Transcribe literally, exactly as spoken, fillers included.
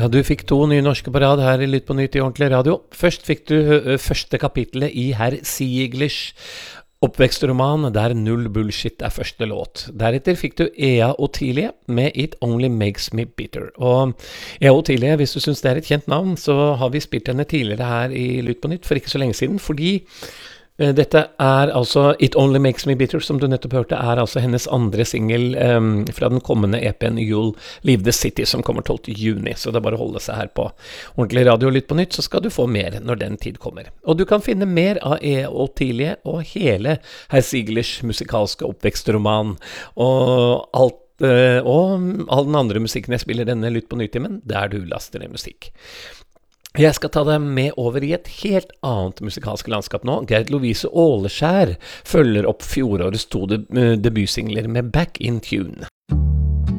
Ja, du fikk to nye norske på rad her i Lytt på Nytt i Ordentlig Radio. Først fikk du ø, første kapitlet i Herr Sieglers oppvekstroman, der Null Bullshit er første låt. Deretter fikk du Ea Ottilie med It Only Makes Me Bitter. Og Ea Ottilie, hvis du synes det er et kjent navn, så har vi spilt henne tidligere her i Lytt på Nytt for ikke så lenge siden, fordi eh, dette er altså It Only Makes Me Bitter, som du nettopp hørte, er altså hennes andre single um, fra den kommende E P-en You'll Leave the City, som kommer tolvte juni, så det er bare å holde seg her på Ordentlig Radio Lytt på Nytt, så skal du få mer når den tid kommer. Og du kan finne mer av Ea Ottilie og hele Herr Sieglers musikalske oppvekstroman, og alt uh, og all den andre musikken jeg spiller denne Lytt på Nytt-timen, der du laster ned musikk. Jeg skal ta deg med over i et helt annet musikalsk landskap nå. Gerd Lovise Åleskjær følger opp fjorårets to deb- debutsingler med Back in Tune.